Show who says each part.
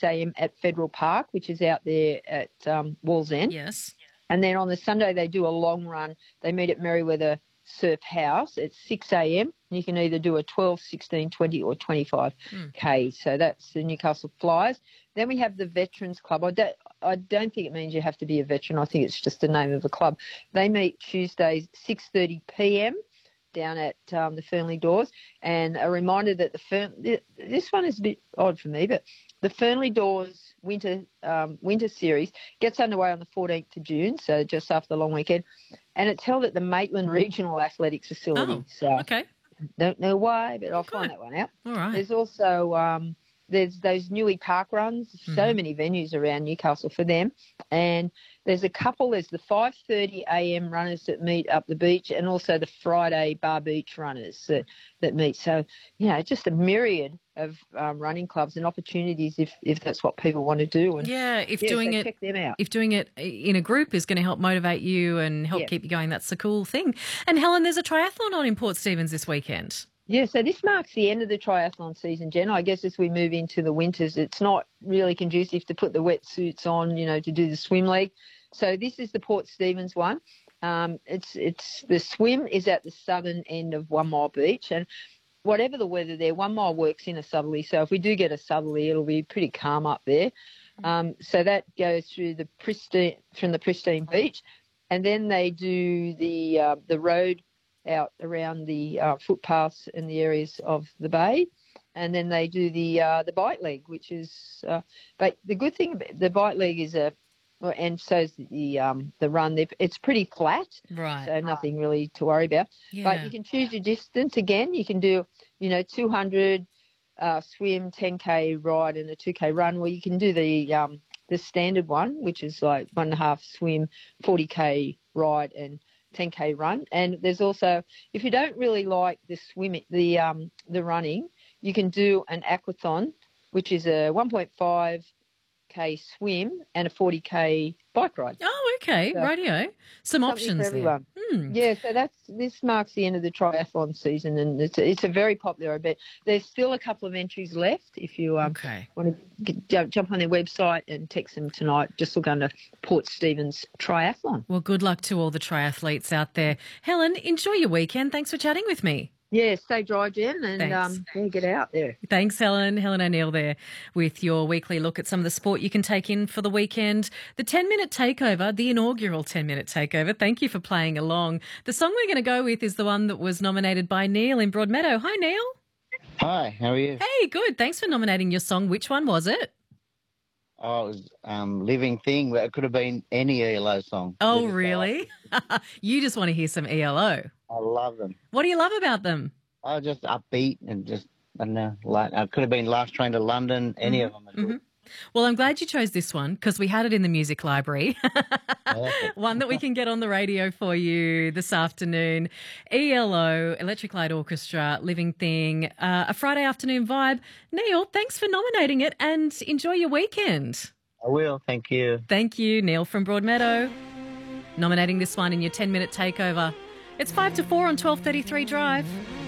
Speaker 1: 6 a.m. at Federal Park, which is out there at Wallsend.
Speaker 2: Yes.
Speaker 1: And then on the Sunday they do a long run. They meet at Merriweather Surf House at 6 a.m. You can either do a 12, 16, 20 or 25K. So that's the Newcastle Flyers. Then we have the Veterans Club. I don't think it means you have to be a veteran. I think it's just the name of the club. They meet Tuesdays 6:30 p.m. down at the Fernley Doors. And a reminder that this one is a bit odd for me, but the Fernley Doors winter series gets underway on the 14th of June, so just after the long weekend, and it's held at the Maitland Regional Athletics Facility.
Speaker 2: Oh,
Speaker 1: so
Speaker 2: okay.
Speaker 1: Don't know why, but I'll find that one out.
Speaker 2: All right.
Speaker 1: There's also there's those Newey Park runs, so many venues around Newcastle for them. And there's a couple, there's the 5:30 a.m. runners that meet up the beach and also the Friday Bar Beach runners that meet. So, just a myriad of running clubs and opportunities if that's what people want to do. And check them out.
Speaker 2: If doing it in a group is going to help motivate you and help keep you going, that's the cool thing. And Helen, there's a triathlon on in Port Stephens this weekend.
Speaker 1: Yeah, so this marks the end of the triathlon season, Jen. I guess as we move into the winters, it's not really conducive to put the wetsuits on, to do the swim leg. So this is the Port Stephens one. It's the swim is at the southern end of 1 Mile Beach, and whatever the weather there, 1 mile works in a southerly. So if we do get a southerly, it'll be pretty calm up there. So that goes through the pristine beach, and then they do the road out around the footpaths in the areas of the bay, and then they do the bike leg, which is. But the good thing about the bike leg is and so's the run. It's pretty flat,
Speaker 2: right?
Speaker 1: So nothing really to worry about.
Speaker 2: Yeah.
Speaker 1: But you can choose your distance. Again, you can do 200 swim, 10K ride, and a 2K run. Well, you can do the standard one, which is like 1.5 swim, 40K ride, and 10K run. And there's also, if you don't really like the swimming, the running, you can do an aquathon, which is a 1.5K swim and a 40K bike ride.
Speaker 2: Oh, okay, so, radio. Some options there.
Speaker 1: Yeah, so this marks the end of the triathlon season, and it's a very popular event. There's still a couple of entries left if you want to jump on their website and text them tonight. Just look under Port Stephens Triathlon.
Speaker 2: Well, good luck to all the triathletes out there. Helen, enjoy your weekend. Thanks for chatting with me.
Speaker 1: Yeah, stay dry, Jen, and get out there.
Speaker 2: Thanks, Helen. Helen O'Neill there with your weekly look at some of the sport you can take in for the weekend. The 10-minute takeover, the inaugural 10-minute takeover. Thank you for playing along. The song we're going to go with is the one that was nominated by Neil in Broadmeadow. Hi, Neil.
Speaker 3: Hi, how are you?
Speaker 2: Hey, good. Thanks for nominating your song. Which one was it?
Speaker 3: Oh, it was Living Thing, but it could have been any ELO song.
Speaker 2: Oh, really? You just want to hear some ELO.
Speaker 3: I love them.
Speaker 2: What do you love about them?
Speaker 3: Oh, just upbeat and just, I don't know, like it could have been Last Train to London, any of them. Mm-hmm.
Speaker 2: Well, I'm glad you chose this one because we had it in the music library. One that we can get on the radio for you this afternoon. ELO, Electric Light Orchestra, Living Thing, a Friday afternoon vibe. Neil, thanks for nominating it and enjoy your weekend.
Speaker 3: I will, thank you.
Speaker 2: Thank you, Neil from Broadmeadow, nominating this one in your 10-minute takeover. It's 5 to 4 on 12:33 Drive.